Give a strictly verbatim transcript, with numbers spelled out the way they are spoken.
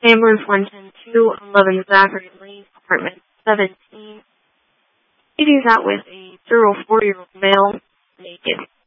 Ambulance one ten two, eleven Zachary Lane, apartment seventeen. It is out with a zero four-year-old male, naked.